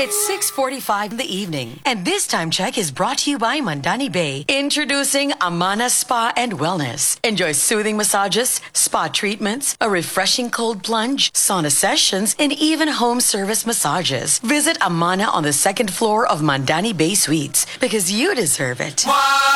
It's 6:45 in the evening, and this time check is brought to you by Mandani Bay. Introducing Amana Spa and Wellness. Enjoy soothing massages, spa treatments, a refreshing cold plunge, sauna sessions, and even home service massages. Visit Amana on the second floor of Mandani Bay Suites because you deserve it.